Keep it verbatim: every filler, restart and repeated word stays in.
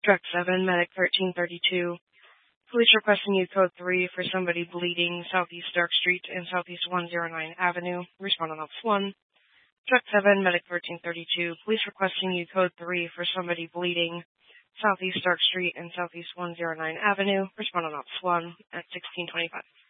Truck seven, Medic thirteen thirty-two. Police requesting you code three for somebody bleeding Southeast Dark Street and Southeast one oh nine Avenue. Respond on Ops one. Truck seven, Medic thirteen thirty-two. Police requesting you code three for somebody bleeding Southeast Dark Street and Southeast one oh nine Avenue. Respond on Ops one at sixteen twenty-five.